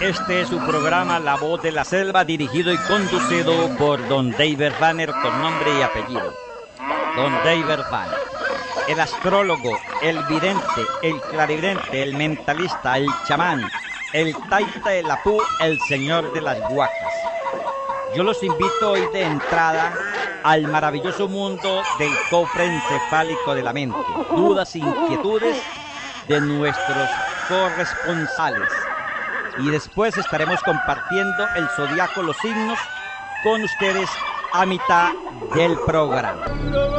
Este es su programa La Voz de la Selva, dirigido y conducido por Don David Banner, con nombre y apellido. Don David Banner. El astrólogo, el vidente, el clarividente, el mentalista, el chamán, el taita, el apú, el señor de las huacas. Yo los invito hoy de entrada al maravilloso mundo del cofre encefálico de la mente. Dudas, inquietudes de nuestros corresponsales. Y después estaremos compartiendo el zodiaco, los signos, con ustedes a mitad del programa.